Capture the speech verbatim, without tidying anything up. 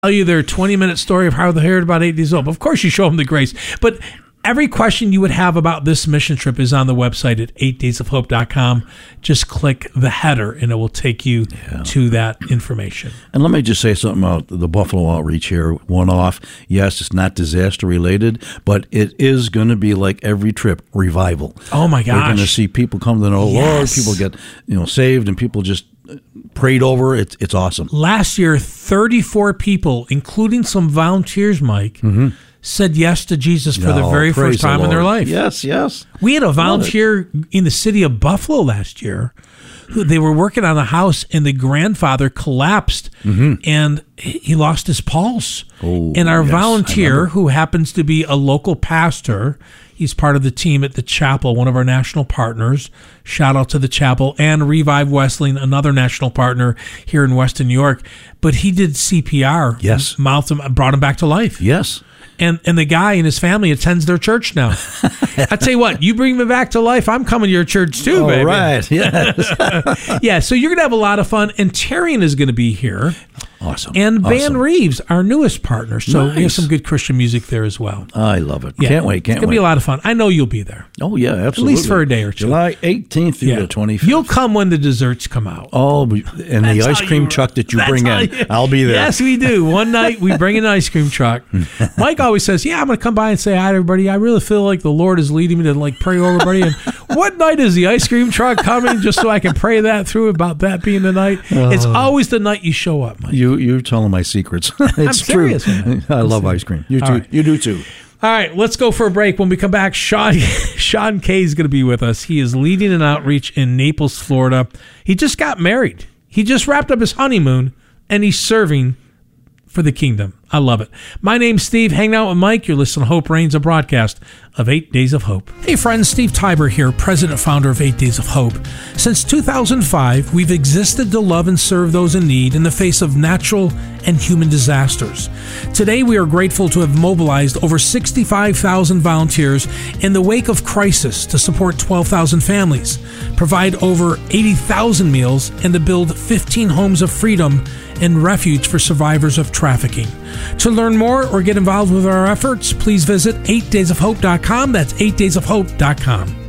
tell you their twenty-minute story of how they heard about Eight Days of Hope. Of course, you show them the grace. But every question you would have about this mission trip is on the website at eight days of hope dot com. Just click the header, and it will take you yeah. to that information. And let me just say something about the Buffalo outreach here. One off, yes, it's not disaster-related, but it is going to be like every trip, revival. Oh, my gosh. We're going to see people come to know the yes. Lord, people get you know saved, and people just prayed over. It's, it's awesome. Last year, thirty-four people, including some volunteers, Mike, mm-hmm. said yes to Jesus for no, the very first time the in their life. Yes, yes. We had a volunteer in the city of Buffalo last year who they were working on a house, and the grandfather collapsed mm-hmm. and he lost his pulse. Oh, and our yes, volunteer, who happens to be a local pastor, he's part of the team at the chapel, one of our national partners. Shout out to the chapel, and Revive Wesleyan, another national partner here in Western New York. But he did C P R. Yes. Mouthed him, brought him back to life. Yes. And and the guy and his family attends their church now. I tell you what, you bring me back to life, I'm coming to your church too, All baby. All right, yes. Yeah, so you're going to have a lot of fun. And Terrian is going to be here. Awesome. And Van awesome. Reeves, our newest partner. So nice. we have some good Christian music there as well. I love it. Yeah. Can't wait, can't It's going to wait. be a lot of fun. I know you'll be there. Oh, yeah, absolutely. At least for a day or two. July eighteenth through Yeah. the twenty-fifth. You'll come when the desserts come out. Oh, and the That's ice how cream you- truck that you that's bring how in, you- I'll be there. Yes, we do. One night we bring in an ice cream truck. Mike always says, yeah, I'm going to come by and say hi to everybody. I really feel like the Lord is leading me to like pray over everybody. And what night is the ice cream truck coming, just so I can pray that through about that being the night? It's always the night you show up, Mike. You, you're telling my secrets. It's I'm serious, true. man. I love ice cream. You, too, right. you do too. All right, let's go for a break. When we come back, Sean Sean Kay is going to be with us. He is leading an outreach in Naples, Florida. He just got married. He just wrapped up his honeymoon, and he's serving for the kingdom. I love it. My name's Steve. Hanging out with Mike. You're listening to Hope Reigns, a broadcast of Eight Days of Hope. Hey friends, Steve Tiber here, president founder of Eight Days of Hope. Since two thousand five, we've existed to love and serve those in need in the face of natural and human disasters. Today, we are grateful to have mobilized over sixty-five thousand volunteers in the wake of crisis to support twelve thousand families, provide over eighty thousand meals, and to build fifteen homes of freedom and refuge for survivors of trafficking. To learn more or get involved with our efforts, please visit eight days of hope dot com. That's eight days of hope dot com.